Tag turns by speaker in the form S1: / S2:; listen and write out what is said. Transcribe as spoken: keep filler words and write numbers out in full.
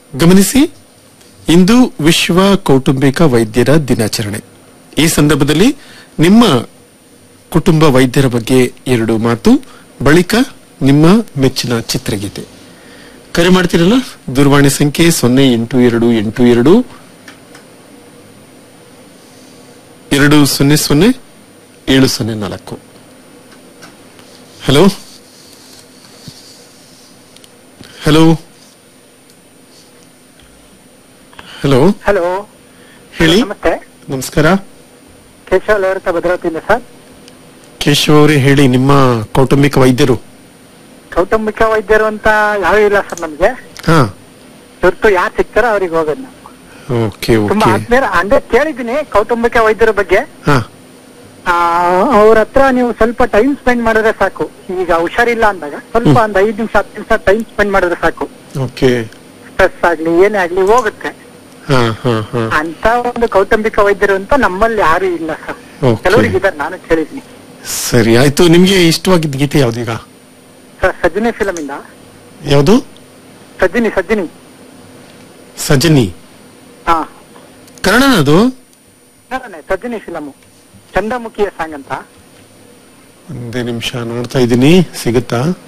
S1: ಗಮನಿಸಿ, ಇಂದು ವಿಶ್ವ ಕೌಟುಂಬಿಕ ವೈದ್ಯರ ದಿನಾಚರಣೆ. ಈ ಸಂದರ್ಭದಲ್ಲಿ ನಿಮ್ಮ ಕುಟುಂಬ ವೈದ್ಯರ ಬಗ್ಗೆ ಎರಡು ಮಾತು, ಬಳಿಕ ನಿಮ್ಮ ಮೆಚ್ಚಿನ ಚಿತ್ರಗೀತೆ. ಕರೆ ಮಾಡ್ತೀರಲ್ಲ, ದೂರವಾಣಿ ಸಂಖ್ಯೆ ಸೊನ್ನೆ ಎಂಟು ಎರಡು ಎಂಟು ಎರಡು ಎರಡು ಸೊನ್ನೆ ಸೊನ್ನೆ ಏಳು ಸೊನ್ನೆ ನಾಲ್ಕು. ಹಲೋ ಹಲೋ ಹಲೋ
S2: ಹಲೋ
S1: ಹೇಳಿ.
S2: ನಮಸ್ತೆ.
S1: ನಮಸ್ಕಾರ.
S2: ಕೇಶವ್ ಲವರ್ತ ಭದ್ರಾವತಿಯಿಂದ ಸರ್.
S1: ಕೇಶವ್ ಅವರೇ ಹೇಳಿ, ನಿಮ್ಮ ಕೌಟುಂಬಿಕ ವೈದ್ಯರು.
S2: ಕೌಟುಂಬಿಕ ವೈದ್ಯರು ಅಂತ ಯಾರು ಇಲ್ಲ ಸರ್ ನಮ್ಗೆ.
S1: ಹಾ,
S2: ಹೊರತು ಯಾರು ಸಿಗ್ತಾರೋ ಅವ್ರಿಗೆ ಹೋಗೋದು ನಾವು.
S1: ಓಕೆ
S2: ತುಂಬಾ
S1: ಓಕೆ.
S2: ಆದ್ಮೇಲೆ ಅಂದ್ರೆ ಕೇಳಿದೀನಿ ಕೌಟುಂಬಿಕ ವೈದ್ಯರ ಬಗ್ಗೆ.
S1: ಹಾ,
S2: ಅವ್ರ ಹತ್ರ ನೀವು ಸ್ವಲ್ಪ ಟೈಮ್ ಸ್ಪೆಂಡ್ ಮಾಡಿದ್ರೆ ಸಾಕು. ಈಗ ಹುಷಾರಿಲ್ಲ ಅಂದಾಗ ಸ್ವಲ್ಪ ಒಂದ್ ಐದ್ ನಿಮಿಷ ಹತ್ತು ನಿಮಿಷ ಟೈಮ್ ಸ್ಪೆಂಡ್ ಮಾಡಿದ್ರೆ ಸಾಕು.
S1: ಓಕೆ.
S2: ಸ್ಟ್ರೆಸ್ ಆಗ್ಲಿ ಏನೇ ಆಗ್ಲಿ ಹೋಗುತ್ತೆ.
S1: ಹಾ ಹಾ ಹಾ.
S2: ಅಂತ ಒಂದು ಕೌಟುಂಬಿಕ ವೈದ್ಯರು ಅಂತ ನಮ್ಮಲ್ಲಿ ಯಾರು ಇಲ್ಲ ಸರ್.
S1: ಓಕೆ.
S2: ಕೆಲವರಿಗೆ ಇದ್ದಾರೆ, ನಾನು ಕೇಳಿದೀನಿ.
S1: ಸರಿ, ಆಯ್ತು. ನಿಮ್ಗೆ ಇಷ್ಟವಾಗಿದ್ದ ಗೀತೆ ಯಾವ್ದೀಗ?
S2: ಸರ್ ಸಜ್ಜನಿ ಫಿಲಮ್ ಇಂದ.
S1: ಯಾವುದು?
S2: ಸಜ್ಜನಿ ಸಜ್ಜನಿ
S1: ಸಜನಿ.
S2: ಹಾ,
S1: ಕನ್ನಡ ಅದು?
S2: ಸಜ್ಜನಿ ಫಿಲಮ್, ಚಂದ್ರಮುಖಿಯ ಸಾಂಗ್ ಅಂತ.
S1: ಒಂದೇ ನಿಮಿಷ ನೋಡ್ತಾ ಇದ್ದೀನಿ, ಸಿಗುತ್ತಾ?